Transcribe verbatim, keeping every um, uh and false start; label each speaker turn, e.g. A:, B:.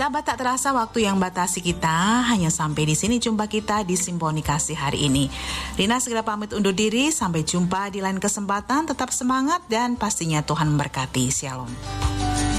A: sahabat, tak terasa waktu yang batasi kita hanya sampai di sini jumpa kita di Simponi Kasih hari ini. Rina segera pamit undur diri, sampai jumpa di lain kesempatan. Tetap semangat dan pastinya Tuhan memberkati. Shalom.